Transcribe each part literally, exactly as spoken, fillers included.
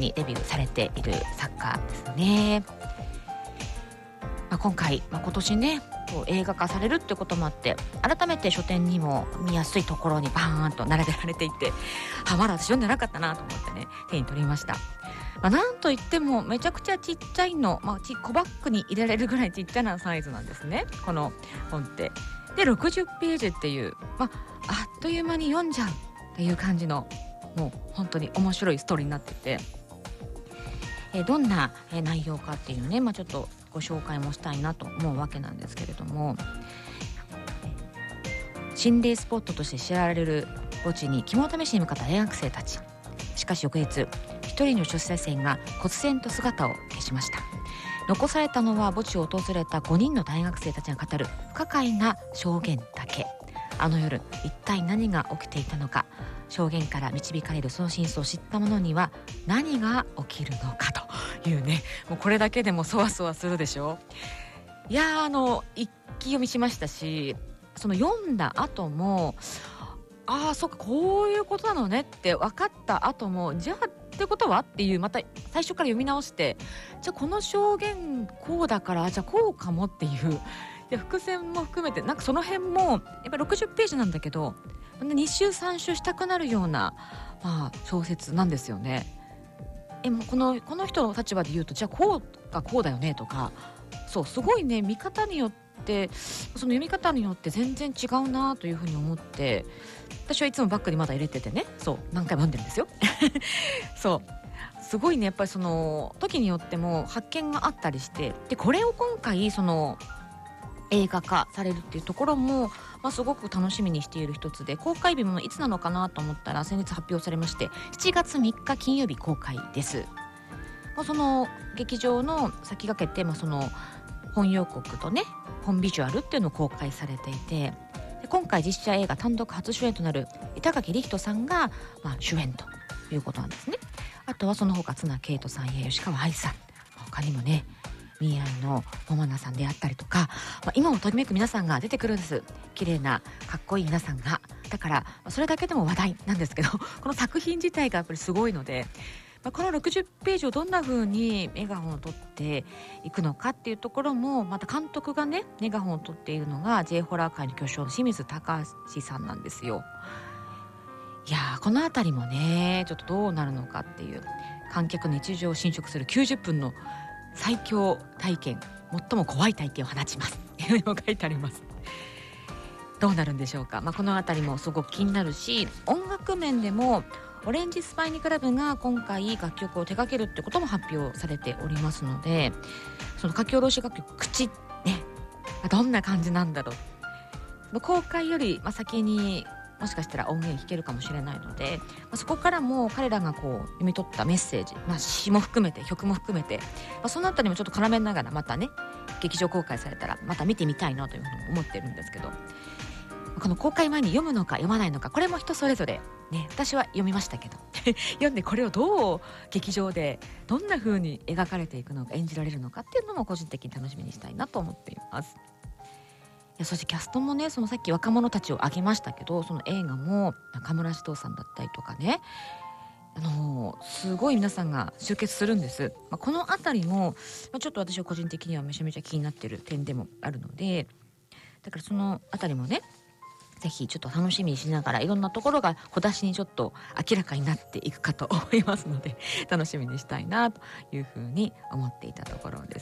にデビューされている作家ですね。まあ、今回、まあ、今年ねこう映画化されるってこともあって改めて書店にも見やすいところにバーンと並べられていて、あまだ私読んでなかったなと思ってね手に取りました。まあ、なんといってもめちゃくちゃちっちゃいの、まあ、ち小バッグに入れられるぐらいちっちゃなサイズなんですねこの本って。でろくじゅっページっていう、まあ、あっという間に読んじゃうっていう感じのもう本当に面白いストーリーになってて、えー、どんな、えー、内容かっていうね、まあ、ちょっとご紹介もしたいなと思うわけなんですけれども、心霊スポットとして知られる墓地に肝試しに向かった大学生たち。しかし翌日一人の女性生が忽然と姿を消しました。残されたのは墓地を訪れたごにんの大学生たちが語る不可解な証言だけ。あの夜一体何が起きていたのか、証言から導かれるその真相を知った者には何が起きるのかというね、もうこれだけでもそわそわするでしょ。いやーあの一気読みしましたし、その読んだ後もああそっかこういうことなのねって分かった後も、じゃあってことはっていうまた最初から読み直して、じゃあこの証言こうだからじゃあこうかもっていう、いや伏線も含めてなんかその辺もやっぱりろくじゅっページなんだけどに周さん周したくなるような、まあ、小説なんですよね。えもうこのこの人の立場で言うとじゃあこうかこうだよねとか、そうすごいね見方によってその読み方によって全然違うなというふうに思って、私はいつもバッグにまだ入れててね、そう何回も読んでるんですよそうすごいねやっぱりその時によっても発見があったりして、でこれを今回その映画化されるっていうところも、まあ、すごく楽しみにしている一つで、公開日もいつなのかなと思ったら先日発表されまして、しちがつみっか金曜日公開です。まあ、その劇場の先駆けて、まあ、その本予告とね本ビジュアルっていうのを公開されていて、で今回実写映画単独初主演となる板垣李光人さんが、まあ、主演ということなんですね。あとはその他綱啓永さんや吉川愛さん、他にもねミーアイのモマナさんであったりとか、まあ、今もときめく皆さんが出てくるんです。綺麗なかっこいい皆さんが、だからそれだけでも話題なんですけどこの作品自体がやっぱりすごいので、まあ、このろくじゅっページをどんな風にメガホンを取っていくのかっていうところも、また監督がねメガホンを取っているのが J ホラー界の巨匠の清水隆さんなんですよ。いやーこのあたりもねちょっとどうなるのかっていう、観客の日常を侵食するきゅうじゅっぷんの最強体験、最も怖い体験を放ちますというのが書いてあります。どうなるんでしょうか。まあ、このあたりもすごく気になるし、音楽面でもオレンジスパイニクラブが今回楽曲を手掛けるってことも発表されておりますので、その書き下ろし楽曲口ねどんな感じなんだろう、公開より先にもしかしたら音源弾けるかもしれないので、まあ、そこからも彼らがこう読み取ったメッセージ、まあ、詩も含めて曲も含めて、まあ、そのあたりもちょっと絡めながらまたね劇場公開されたらまた見てみたいなというふうに思ってるんですけど、この公開前に読むのか読まないのかこれも人それぞれね、私は読みましたけど読んでこれをどう劇場でどんな風に描かれていくのか演じられるのかっていうのも個人的に楽しみにしたいなと思っています。いやそしてキャストもね、そのさっき若者たちを挙げましたけど、その映画も中村獅童さんだったりとかね、あのすごい皆さんが集結するんです。まあ、このあたりも、まあ、ちょっと私は個人的にはめちゃめちゃ気になっている点でもあるので、だからそのあたりもねぜひちょっと楽しみにしながら、いろんなところが小出しにちょっと明らかになっていくかと思いますので楽しみにしたいなというふうに思っていたところです。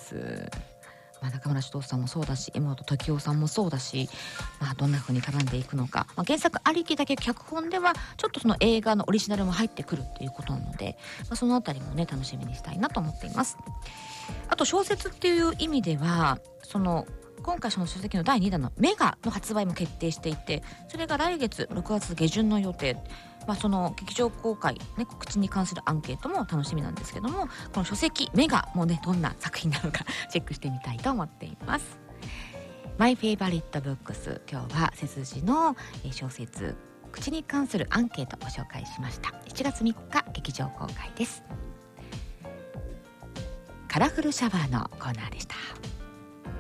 まあ、中村獅童さんもそうだし柄本時生さんもそうだし、まあ、どんな風に絡んでいくのか、まあ、原作ありきだけ脚本ではちょっとその映画のオリジナルも入ってくるっていうことなので、まあ、そのあたりもね楽しみにしたいなと思っています。あと小説っていう意味では、その今回その書籍のだいにだんのメガの発売も決定していて、それが来月ろくがつ下旬の予定、まあ、その劇場公開、ね、告知に関するアンケートも楽しみなんですけども、この書籍メガもねどんな作品なのかチェックしてみたいと思っています。マイフェイバリットブックス、今日は背筋の小説口に関するアンケートをご紹介しました。しちがつみっか劇場公開です。カラフルシャワーのコーナーでした。